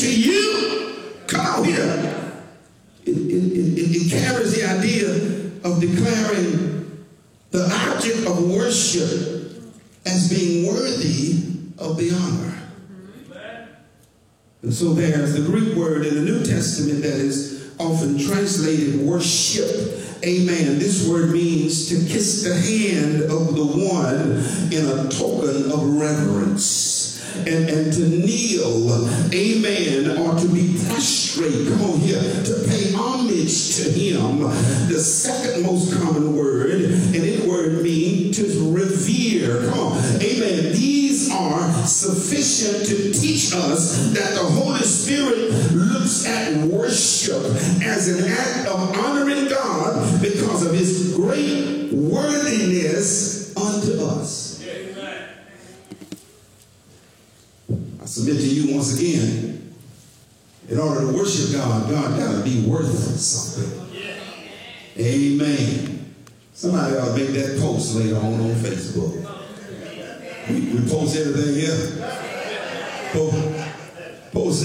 to you. Come on here. It carries the idea of declaring the object of worship as being worthy of the honor. And so there's the Greek word in the New Testament that is often translated worship. Amen. This word means to kiss the hand of the one in a token of reverence. And to kneel, amen, or to be prostrate, come on here, to pay homage to him. The second most common word, and it word means to revere. Come on, amen. These are sufficient to teach us that the Holy Spirit looks at worship as an act of honoring God because of his great worthiness unto us. I submit to you once again, in order to worship God, God got to be worth something. Amen. Somebody ought to make that post later on Facebook. We post everything here. Post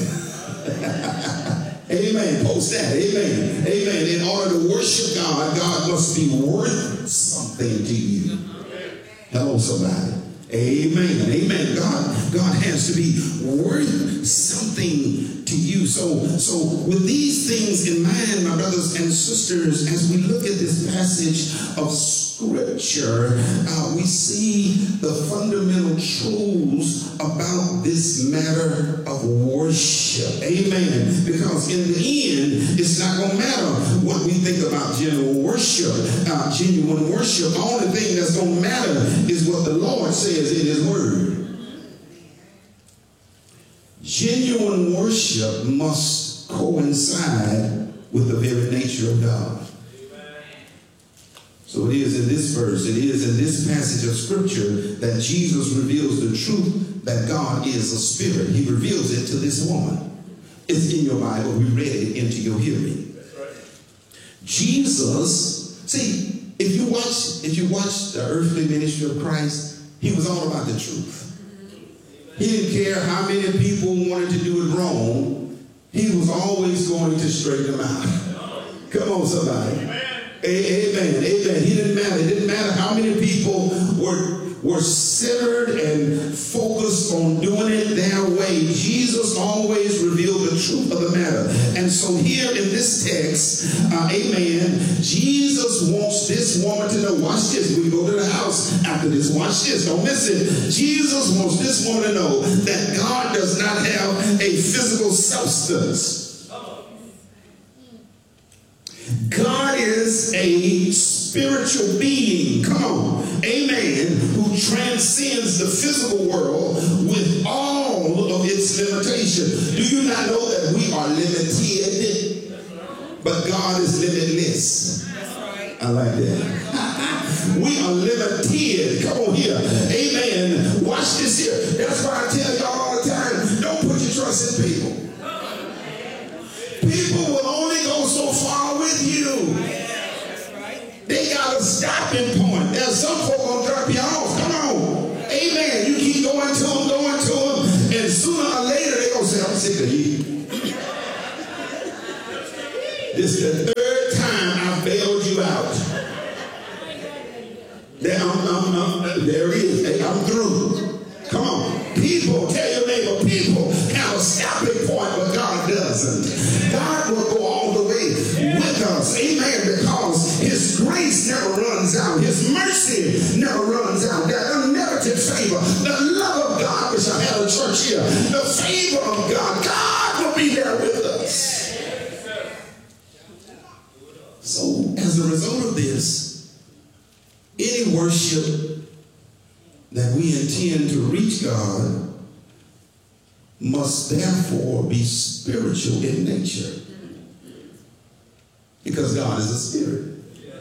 that. Amen. Post that. Amen. Amen. In order to worship God, God must be worth something to you. Hello, somebody. Amen. Amen. God has to be worth something to you. So with these things in mind, my brothers and sisters, as we look at this passage of Scripture, we see the fundamental truths about this matter of worship. Amen. Because in the end, it's not going to matter what we think about genuine worship. Genuine worship, the only thing that's going to matter is what the Lord says in his word. Genuine worship must coincide with the very nature of God. So it is in this verse, it is in this passage of Scripture that Jesus reveals the truth that God is a spirit. He reveals it to this woman. It's in your Bible. We read it into your hearing. Jesus, see, if you watch the earthly ministry of Christ, he was all about the truth. He didn't care how many people wanted to do it wrong. He was always going to straighten them out. Come on, somebody. Amen. Amen. He didn't matter. It didn't matter how many people were centered and focused on doing it their way. Jesus always revealed the truth of the matter. And so here in this text, amen, Jesus wants this woman to know, watch this, we go to the house after this, watch this, don't miss it. Jesus wants this woman to know that God does not have a physical substance. God is a spiritual being, come on, amen, who transcends the physical world with all of its limitations. Do you not know that we are limited, but God is limitless? I like that. We are limited. Come on here. Amen. Watch this here. That's why I tell y'all all the time, don't put your trust in people. People will only go so far with you. They got a stopping point. There's some folk gonna drop you off. Come on. Amen. You keep going to them, and sooner or later they gonna say, I'm sick of you. This is the third time I bailed you out. There he is. Hey, I'm through. Come on. People, tell your neighbor, people have a stopping point, but God doesn't. God will go all the way with us. Amen. Because his grace never runs out. His mercy never runs out. That unmerited favor, the love of God, which I have a church here, the favor of God, God will be there with us. So as a result of this, any worship that we intend to reach God must therefore be spiritual in nature, because God is a spirit.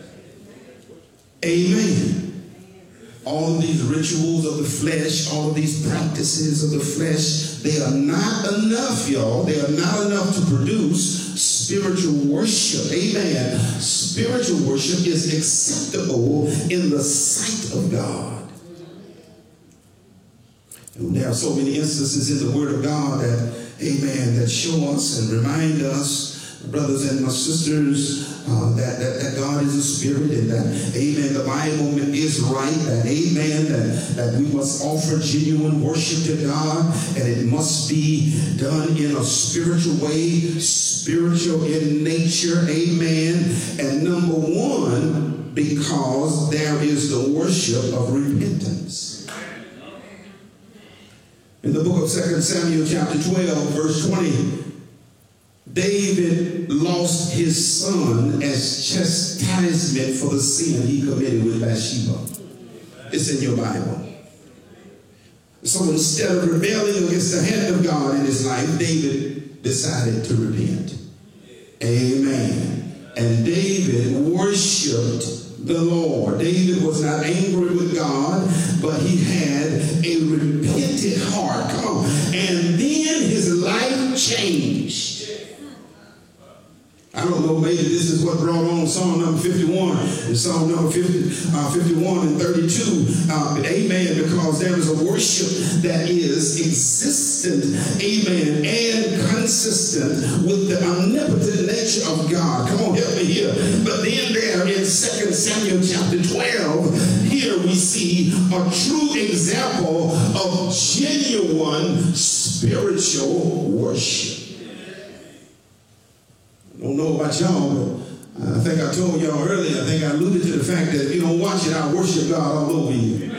Amen. All of these rituals of the flesh, all of these practices of the flesh, they are not enough, y'all. They are not enough to produce spiritual worship. Amen. Spiritual worship is acceptable in the sight of God. And there are so many instances in the Word of God that, amen, that show us and remind us, brothers and my sisters, that God is a spirit, and that, amen, the Bible is right, that, amen, that we must offer genuine worship to God, and it must be done in a spiritual way, spiritual in nature, amen. And number one, because there is the worship of repentance. In the book of 2 Samuel chapter 12, verse 20, David lost his son as chastisement for the sin he committed with Bathsheba. It's in your Bible. So instead of rebelling against the hand of God in his life, David decided to repent. Amen. And David worshiped the Lord. David was not angry with God, but he had a repentant heart. Come on. And then his life changed. I don't know, maybe this is what brought on Psalm number 51 and Psalm number 51 and 32. Amen, because there is a worship that is existent, amen, and consistent with the omnipotent nature of God. Come on, help me here. But then there in 2 Samuel chapter 12, here we see a true example of genuine spiritual worship. I don't know about y'all, but I think I told y'all earlier, I think I alluded to the fact that if you don't watch it, I'll worship God all over you.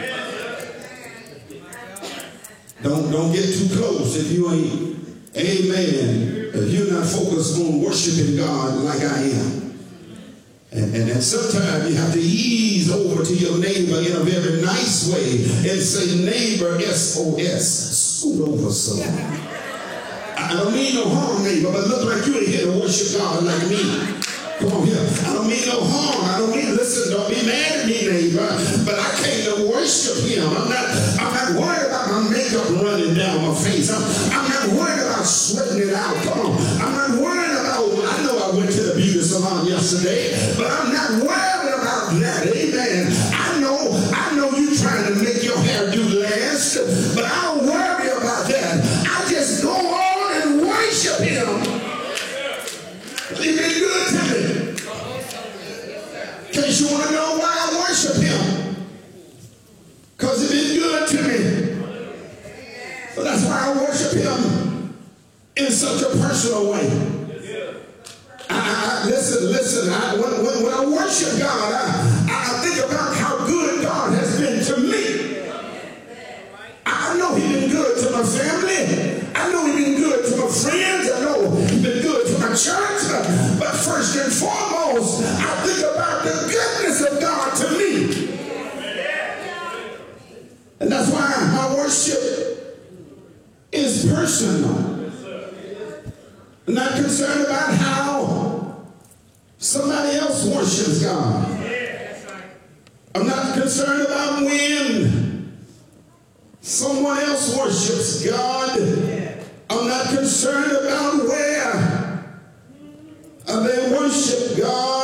Don't get too close if you ain't, amen, if you're not focused on worshiping God like I am. And sometimes you have to ease over to your neighbor in a very nice way and say, neighbor, SOS, scoot over some. I don't mean no harm, neighbor, but look like you ain't here to worship God like me. Come on here. I don't mean no harm. I don't mean, listen, don't be mad at me, neighbor, but I came to worship him. I'm not worried about my makeup running down my face. I'm not worried about sweating it out. Come on. I'm not worried about, I know I went to the beauty salon yesterday, but I'm not worried about that. Amen. I know you trying to make your hair do last, but I don't worry about that. I just go on and worship him. He's been good to me. In case you want to know why I worship him. Because he's been good to me. So that's why I worship him in such a personal way. Listen, when I worship God, I think about how good God has been to me. I know he's been good to my family. I know he's been good to my friends. I know he's been good to my church. But first and foremost, I think about the goodness of God to me. And that's why my worship is personal. I'm not concerned about how somebody else worships God. I'm not concerned about when someone else worships God. I'm not concerned about where they worship God.